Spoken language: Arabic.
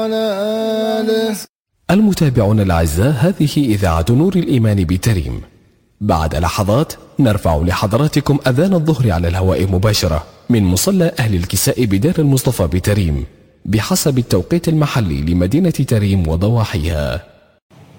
المتابعون الأعزاء، هذه إذاعة نور الإيمان بتريم. بعد لحظات نرفع لحضراتكم أذان الظهر على الهواء مباشرة من مصلى أهل الكساء بدار المصطفى بتريم بحسب التوقيت المحلي لمدينة تريم وضواحيها.